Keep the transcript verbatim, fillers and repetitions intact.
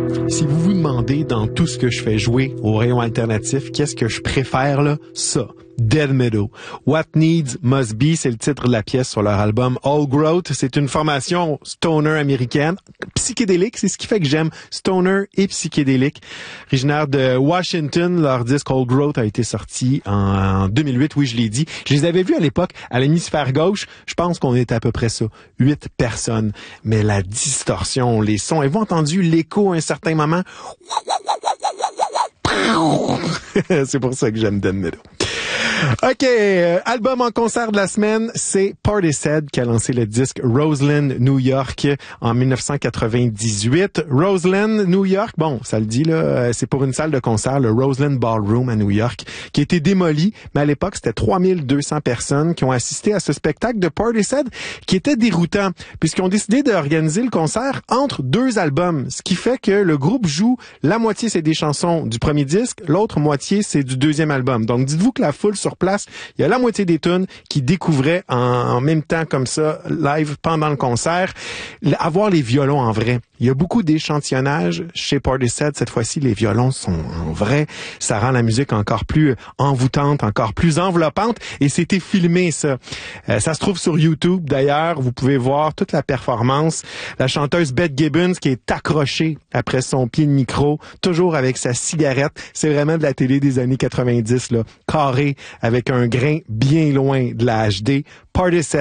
Si vous vous demandez dans tout ce que je fais jouer au rayon alternatif, qu'est-ce que je préfère là? Ça. Dead Meadow. What Needs Must Be, c'est le titre de la pièce sur leur album All Growth. C'est une formation stoner américaine, psychédélique. C'est ce qui fait que j'aime stoner et psychédélique. Originaire de Washington, leur disque All Growth a été sorti en deux mille huit. Oui, je l'ai dit. Je les avais vus à l'époque à l'hémisphère gauche. Je pense qu'on était à peu près ça. Huit personnes. Mais la distorsion, les sons. Avez-vous entendu l'écho à un certain moment? C'est pour ça que j'aime Dead Meadow. OK, euh, album en concert de la semaine, c'est Portishead qui a lancé le disque Roseland, New York en dix-neuf cent quatre-vingt-dix-huit. Roseland, New York, bon, ça le dit là, euh, c'est pour une salle de concert, le Roseland Ballroom à New York, qui a été démoli, mais à l'époque, c'était trois mille deux cents personnes qui ont assisté à ce spectacle de Portishead qui était déroutant, puisqu'ils ont décidé d'organiser le concert entre deux albums, ce qui fait que le groupe joue la moitié c'est des chansons du premier disque, l'autre moitié c'est du deuxième album. Donc dites-vous que la foule sur place, il y a la moitié des tunes qui découvraient en, en même temps comme ça, live, pendant le concert. Avoir les violons en vrai. Il y a beaucoup d'échantillonnage chez Portishead. Cette fois-ci, les violons sont en vrai. Ça rend la musique encore plus envoûtante, encore plus enveloppante. Et c'était filmé, ça. Euh, ça se trouve sur YouTube, d'ailleurs. Vous pouvez voir toute la performance. La chanteuse Beth Gibbons qui est accrochée après son pied de micro, toujours avec sa cigarette. C'est vraiment de la télé des années quatre-vingt-dix, là. Carré, avec un grain bien loin de la H D. Portishead.